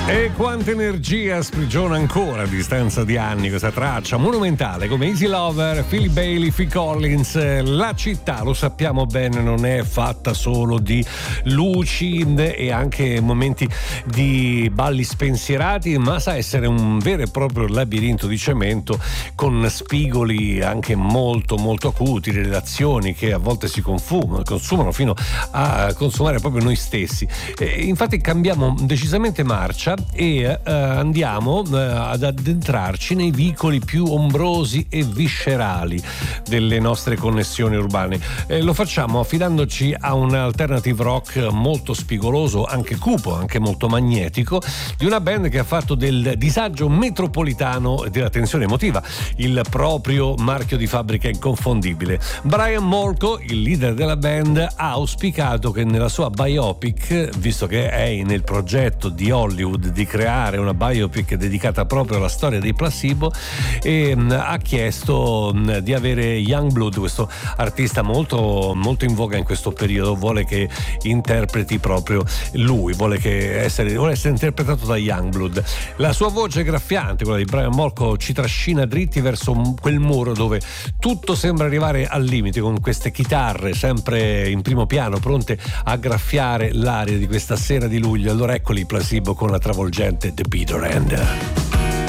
E quanta energia sprigiona ancora a distanza di anni questa traccia monumentale come Easy Lover, Phil Bailey, Phil Collins. La città, lo sappiamo bene, non è fatta solo di luci e anche momenti di balli spensierati, ma sa essere un vero e proprio labirinto di cemento con spigoli anche molto molto acuti, relazioni che a volte si consumano fino a consumare proprio noi stessi. Infatti cambiamo decisamente marcia e andiamo ad addentrarci nei vicoli più ombrosi e viscerali delle nostre connessioni urbane. Lo facciamo affidandoci a un alternative rock molto spigoloso, anche cupo, anche molto magnetico, di una band che ha fatto del disagio metropolitano e della tensione emotiva il proprio marchio di fabbrica inconfondibile. Brian Molko, il leader della band, ha auspicato che nella sua biopic, visto che è nel progetto di Hollywood di creare una biopic dedicata proprio alla storia dei Placebo, e ha chiesto di avere Youngblood, questo artista molto molto in voga in questo periodo. Vuole che interpreti proprio lui, vuole essere interpretato da Youngblood. La sua voce graffiante, quella di Brian Molko, ci trascina dritti verso quel muro dove tutto sembra arrivare al limite, con queste chitarre sempre in primo piano pronte a graffiare l'aria di questa sera di luglio. Allora eccoli i Placebo con la travolgente The Bitter End.